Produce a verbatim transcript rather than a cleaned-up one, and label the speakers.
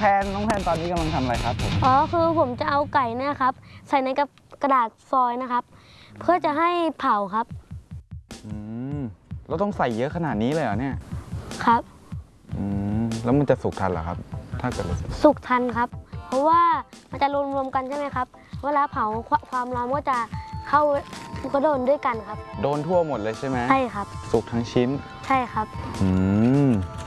Speaker 1: พนน้องแพนตอนนี้กำลังทำอะไรครับผม
Speaker 2: อ๋อคือผมจะเอาไก่เนี่ยครับใส่ในกระดาษฟอยล์นะครับเพื่อจะให้เผาครับ
Speaker 1: อืมเราต้องใส่เยอะขนาดนี้เลยเหรอเนี่ย
Speaker 2: ครับ
Speaker 1: อืมแล้วมันจะสุกทันเหรอครับถ้าเกิด
Speaker 2: สุกทันครับเพราะว่ามันจะรวมๆกันใช่ไหมครับเวลาเผาความร้อนก็จะเข้ากระโดนด้วยกันครับ
Speaker 1: โดนทั่วหมดเลยใช่ไหม
Speaker 2: ใช่ครับ
Speaker 1: สุกทั้งชิ้น
Speaker 2: ใช่ครับ
Speaker 1: อืม